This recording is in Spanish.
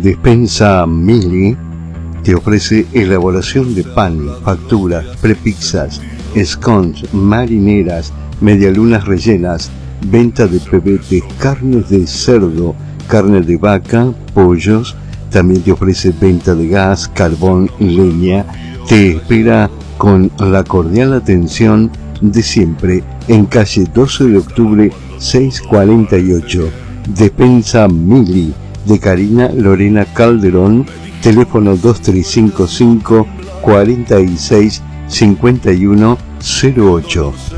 Despensa Mili te ofrece elaboración de pan, facturas, prepizzas, scones, marineras, medialunas rellenas, venta de pebetes, carnes de cerdo, carne de vaca, pollos. También te ofrece venta de gas, carbón y leña. Te espera con la cordial atención de siempre en calle 12 de octubre 648. Despensa Mili de Karina Lorena Calderón. Teléfono 2355 46 51 08.